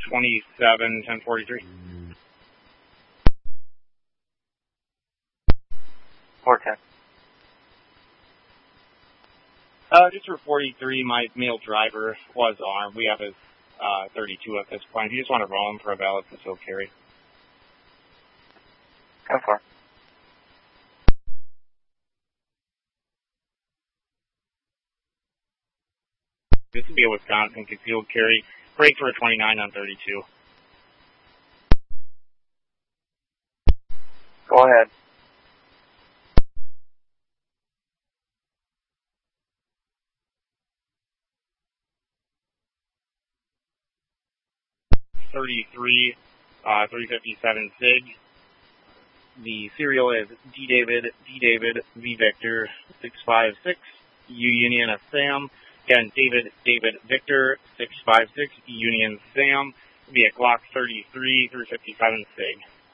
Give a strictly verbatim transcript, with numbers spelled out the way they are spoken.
twenty-seven ten forty-three. four ten. Uh, just for forty-three, my male driver was armed. We have his uh, thirty-two at this point. If you just want to roll him for a valid concealed carry. ten four. This would be a Wisconsin concealed carry. Break for a twenty-nine on thirty-two. Go ahead. thirty-three, uh, three fifty-seven SIG. The serial is D David, D David, V Victor, six five six, U Union of Sam. Again, David, David, Victor, six five six, Union Sam. It'll be a Glock thirty-three, three fifty-seven SIG.